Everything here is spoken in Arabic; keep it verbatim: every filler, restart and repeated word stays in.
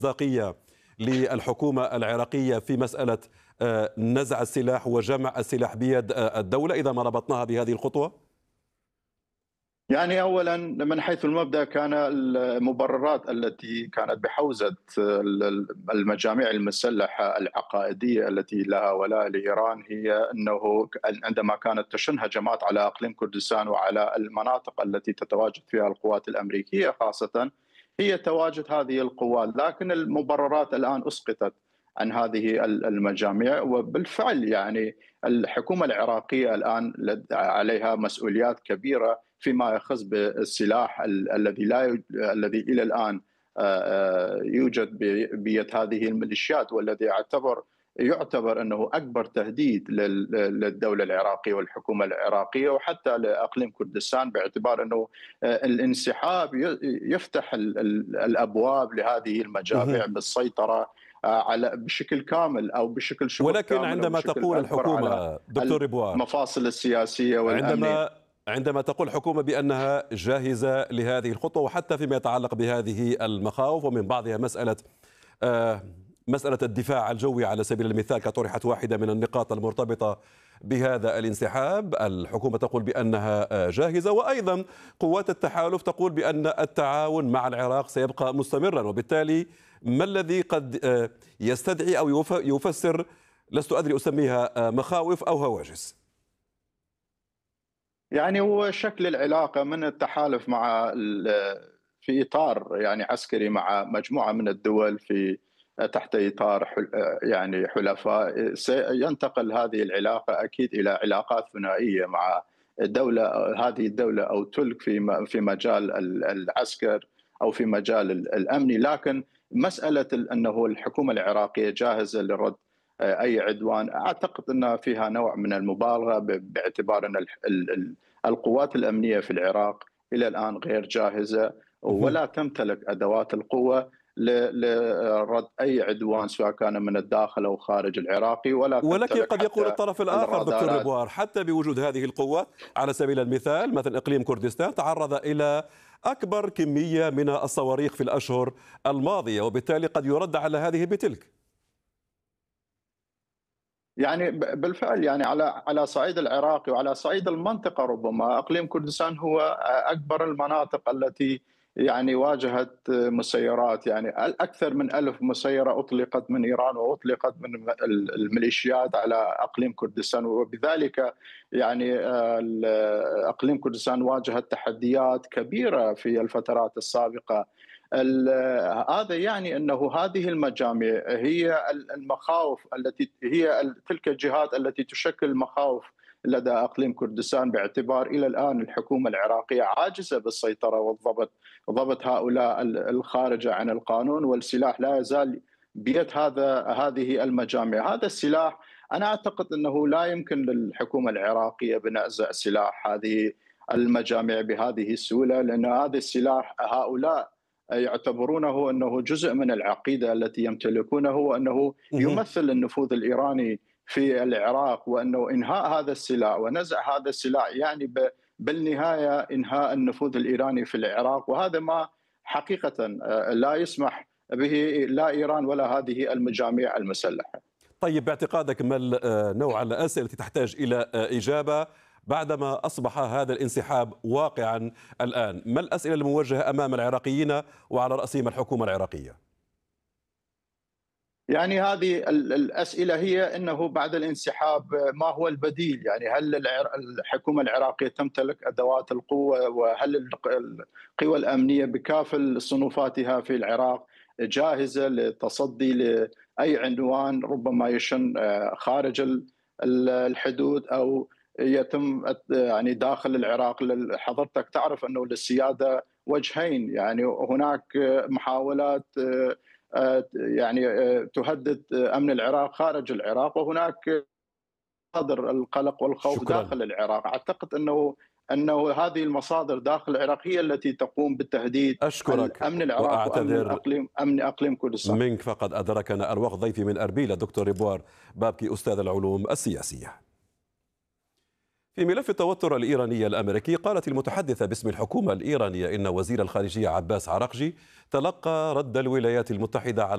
مصداقية للحكومة العراقية في مسألة آه، نزع السلاح وجمع السلاح بيد آه، الدولة إذا ما ربطناها بهذه الخطوة؟ يعني اولا من حيث المبدا كان المبررات التي كانت بحوزه المجاميع المسلحه العقائديه التي لها ولاء لايران هي انه عندما كانت تشن هجمات على اقليم كردستان وعلى المناطق التي تتواجد فيها القوات الامريكيه خاصه هي تواجد هذه القوات، لكن المبررات الان اسقطت عن هذه المجاميع، وبالفعل يعني الحكومه العراقيه الان عليها مسؤوليات كبيره فيما يخص بالسلاح الذي لا الذي الى الان يوجد بيد هذه الميليشيات، والذي يعتبر يعتبر انه اكبر تهديد للدوله العراقيه والحكومه العراقيه وحتى لاقليم كردستان، باعتبار انه الانسحاب يفتح الابواب لهذه المجاميع بالسيطره على بشكل كامل او بشكل شبه ولكن كامل عندما تقول الحكومة دكتور ربوار المفاصل السياسيه والامنيه، عندما عندما تقول الحكومة بأنها جاهزة لهذه الخطوة، وحتى فيما يتعلق بهذه المخاوف ومن بعضها مسألة آه مسألة الدفاع الجوي على سبيل المثال كطرحت واحدة من النقاط المرتبطة بهذا الانسحاب، الحكومة تقول بأنها جاهزة، وأيضا قوات التحالف تقول بأن التعاون مع العراق سيبقى مستمرا، وبالتالي ما الذي قد يستدعي أو يفسر، لست أدري أسميها مخاوف أو هواجس؟ يعني هو شكل العلاقة من التحالف مع في إطار يعني عسكري مع مجموعة من الدول في تحت إطار يعني حلفاء، سينتقل هذه العلاقة أكيد إلى علاقات ثنائية مع الدولة هذه الدولة أو تلك في في مجال العسكر أو في مجال الأمني، لكن مسألة أنه الحكومة العراقية جاهزة لرد اي عدوان اعتقد انها فيها نوع من المبالغه، باعتبار ان القوات الامنيه في العراق الى الان غير جاهزه ولا تمتلك ادوات القوه لرد اي عدوان سواء كان من الداخل او خارج العراقي، ولا ولكن قد يقول الطرف الاخر دكتور ربوار حتى بوجود هذه القوات، على سبيل المثال مثلا اقليم كردستان تعرض الى اكبر كميه من الصواريخ في الاشهر الماضيه، وبالتالي قد يرد على هذه بتلك. يعني بالفعل يعني على على صعيد العراقي وعلى صعيد المنطقه، ربما اقليم كردستان هو اكبر المناطق التي يعني واجهت مسيرات، يعني اكثر من ألف مسيره اطلقت من ايران واطلقت من الميليشيات على اقليم كردستان، وبذلك يعني اقليم كردستان واجهت تحديات كبيره في الفترات السابقه. هذا يعني انه هذه المجاميع هي المخاوف التي هي تلك الجهات التي تشكل مخاوف لدى اقليم كردستان، باعتبار الى الان الحكومه العراقيه عاجزه بالسيطره والضبط ضبط هؤلاء الخارجه عن القانون، والسلاح لا يزال بيد هذا هذه المجاميع. هذا السلاح انا اعتقد انه لا يمكن للحكومه العراقيه بنزع سلاح هذه المجاميع بهذه السهوله، لان هذا السلاح هؤلاء يعتبرونه انه جزء من العقيده التي يمتلكونه، وانه يمثل النفوذ الايراني في العراق، وانه انهاء هذا السلاح ونزع هذا السلاح يعني بالنهايه انهاء النفوذ الايراني في العراق، وهذا ما حقيقه لا يسمح به لا ايران ولا هذه المجاميع المسلحه. طيب باعتقادك ما نوع الاسئله التي تحتاج الى اجابه بعدما أصبح هذا الانسحاب واقعا الآن؟ ما الأسئلة الموجهة أمام العراقيين وعلى رأسهم الحكومة العراقية؟ يعني هذه الأسئلة هي أنه بعد الانسحاب ما هو البديل؟ يعني هل الحكومة العراقية تمتلك أدوات القوة، وهل القوى الأمنية بكافل صنوفاتها في العراق جاهزة للتصدي لأي عنوان ربما يشن خارج الحدود أو يتم يعني داخل العراق؟ حضرتك تعرف انه للسياده وجهين، يعني هناك محاولات يعني تهدد امن العراق خارج العراق، وهناك مصادر القلق والخوف شكرا. داخل العراق. اعتقد انه انه هذه المصادر داخل العراق هي التي تقوم بالتهديد أشكرك امن العراق وامن اقليم امن اقليم كردستان. منك فقد ادركنا الوقت. ضيفي من اربيل الدكتور ربوار بابكي استاذ العلوم السياسيه. في ملف التوتر الإيراني الأمريكي، قالت المتحدثة باسم الحكومة الإيرانية إن وزير الخارجية عباس عراقجي تلقى رد الولايات المتحدة على